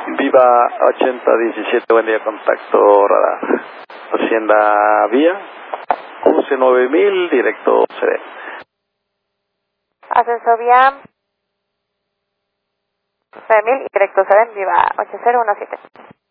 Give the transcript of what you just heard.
Viva 8017, buen día, contacto radar. Hacienda Vía, cruce 9000, directo CD. Ascenso Vía 9000, directo CD, Viva 8017.